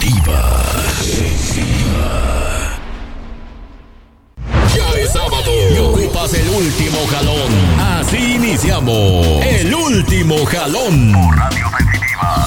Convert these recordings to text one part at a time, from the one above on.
sensitiva. Ya es sábado y ocupas el último jalón. Así iniciamos el último jalón. Por Radio Sensitiva.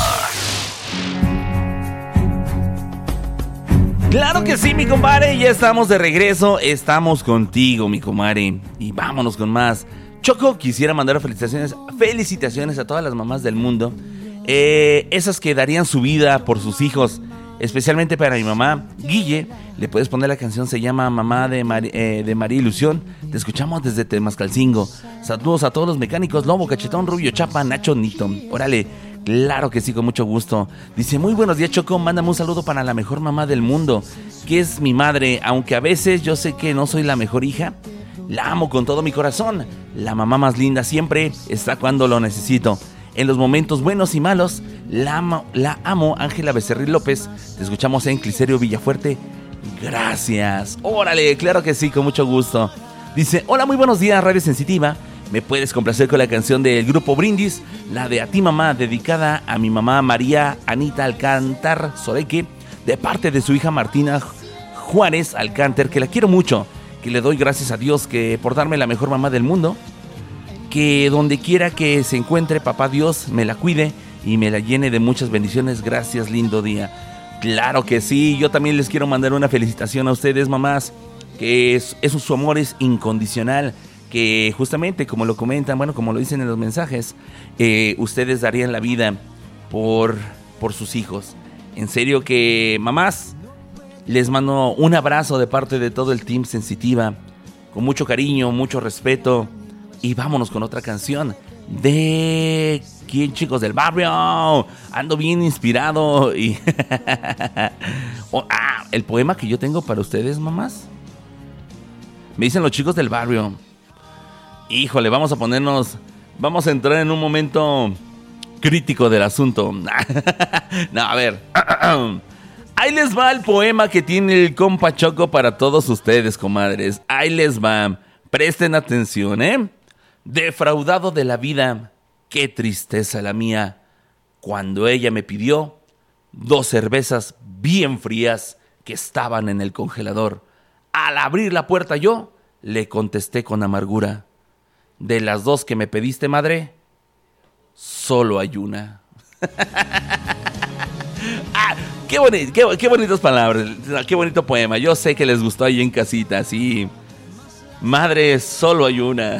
Claro que sí, mi compadre, ya estamos de regreso, estamos contigo, mi comadre, y vámonos con más. Choco, quisiera mandar felicitaciones a todas las mamás del mundo, esas que darían su vida por sus hijos, especialmente para mi mamá, Guille. Le puedes poner la canción, se llama Mamá de María Ilusión. Te escuchamos desde Temascalcingo. Saludos a todos los mecánicos, Lobo, Cachetón, Rubio, Chapa, Nacho, Nito. Órale. Claro que sí, con mucho gusto. Dice, muy buenos días, Choco, mándame un saludo para la mejor mamá del mundo, que es mi madre, aunque a veces yo sé que no soy la mejor hija. La amo con todo mi corazón. La mamá más linda siempre está cuando lo necesito. En los momentos buenos y malos, la amo, Ángela Becerril López. Te escuchamos en Cliserio Villafuerte. Gracias. Órale, claro que sí, con mucho gusto. Dice, hola, muy buenos días, Radio Sensitiva. ¿Me puedes complacer con la canción del grupo Brindis? La de A Ti Mamá, dedicada a mi mamá María Anita Alcántar Soreque, de parte de su hija Martina Juárez Alcántar, que la quiero mucho, que le doy gracias a Dios por darme la mejor mamá del mundo, que donde quiera que se encuentre, papá Dios me la cuide y me la llene de muchas bendiciones. Gracias, lindo día. Claro que sí, yo también les quiero mandar una felicitación a ustedes, mamás, que su amor es incondicional, que justamente como lo comentan, bueno, como lo dicen en los mensajes, ustedes darían la vida por sus hijos. En serio que, mamás, les mando un abrazo de parte de todo el Team Sensitiva, con mucho cariño, mucho respeto, y vámonos con otra canción. ¿De quién, chicos? Del barrio. Ando bien inspirado y el poema que yo tengo para ustedes, mamás. Me dicen los chicos del barrio. Híjole, vamos a entrar en un momento crítico del asunto. No, a ver. Ahí les va el poema que tiene el compa Choco para todos ustedes, comadres. Ahí les va. Presten atención, ¿eh? Defraudado de la vida, qué tristeza la mía, cuando ella me pidió 2 cervezas bien frías que estaban en el congelador. Al abrir la puerta yo le contesté con amargura: de las 2 que me pediste, madre, solo hay una. Qué bonitas palabras, qué bonito poema. Yo sé que les gustó ahí en casita, sí. Madre, solo hay una.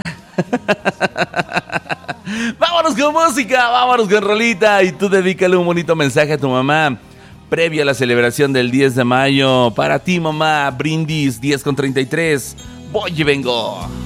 Vámonos con música, vámonos con rolita. Y tú dedícale un bonito mensaje a tu mamá previo a la celebración del 10 de mayo. Para ti, mamá, Brindis 10:33. Voy y vengo.